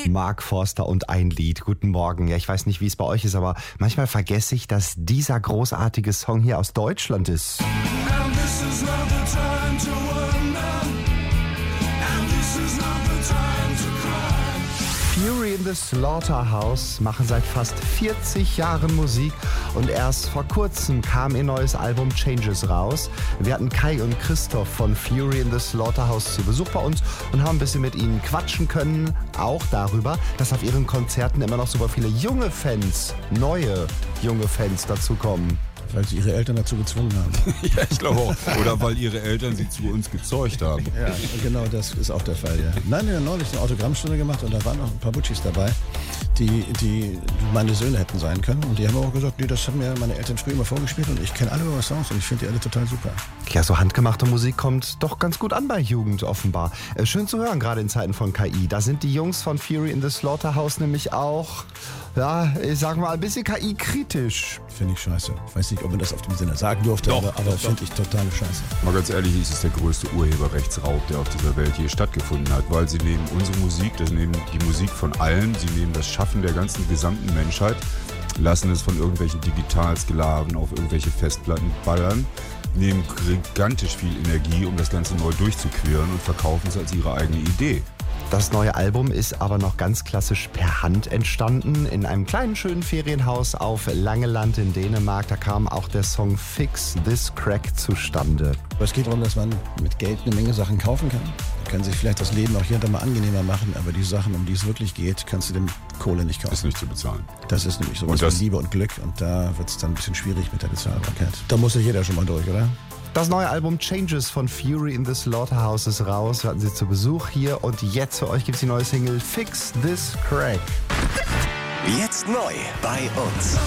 Mark Forster und ein Lied. Guten Morgen. Ja, ich weiß nicht, wie es bei euch ist, aber manchmal vergesse ich, dass dieser großartige Song hier aus Deutschland ist. Fury in the Slaughterhouse machen seit fast 40 Jahren Musik und erst vor kurzem kam ihr neues Album Changes raus. Wir hatten Kai und Christoph von Fury in the Slaughterhouse zu Besuch bei uns und haben ein bisschen mit ihnen quatschen können, auch darüber, dass auf ihren Konzerten immer noch super viele junge Fans, neue junge Fans dazukommen. Weil sie ihre Eltern dazu gezwungen haben. Ja, ich glaube auch. Oder weil ihre Eltern sie zu uns gezeugt haben. Ja, genau, das ist auch der Fall, ja. Nein, wir haben neulich eine Autogrammstunde gemacht und da waren noch ein paar Butchis dabei, die meine Söhne hätten sein können. Und die haben auch gesagt, nee, das haben mir meine Eltern früher immer vorgespielt und ich kenne alle eure Songs und ich finde die alle total super. Ja, so handgemachte Musik kommt doch ganz gut an bei Jugend offenbar. Schön zu hören, gerade in Zeiten von KI. Da sind die Jungs von Fury in the Slaughterhouse nämlich auch, ja, ich sag mal, ein bisschen KI-kritisch. Finde ich scheiße. Ich weiß nicht, ob man das auf dem Sinne sagen durfte, aber finde ich totale Scheiße. Mal ganz ehrlich, es ist der größte Urheberrechtsraub, der auf dieser Welt hier stattgefunden hat, weil sie nehmen unsere Musik, das nehmen die Musik von allen, sie nehmen das Schaffen der ganzen gesamten Menschheit, lassen es von irgendwelchen Digitalsklaven auf irgendwelche Festplatten ballern, nehmen gigantisch viel Energie, um das Ganze neu durchzuqueren und verkaufen es als ihre eigene Idee. Das neue Album ist aber noch ganz klassisch per Hand entstanden, in einem kleinen schönen Ferienhaus auf Langeland in Dänemark. Da kam auch der Song Fix This Crack zustande. Aber es geht darum, dass man mit Geld eine Menge Sachen kaufen kann. Man kann sich vielleicht das Leben auch hier und da mal angenehmer machen, aber die Sachen, um die es wirklich geht, kannst du dem Kohle nicht kaufen. Ist nicht zu bezahlen. Das ist nämlich sowas wie Liebe und Glück und da wird es dann ein bisschen schwierig mit der Bezahlbarkeit. Da muss sich jeder schon mal durch, oder? Das neue Album Changes von Fury in the Slaughterhouse ist raus. Wir hatten sie zu Besuch hier und jetzt für euch gibt es die neue Single Fix This Crack. Jetzt neu bei uns.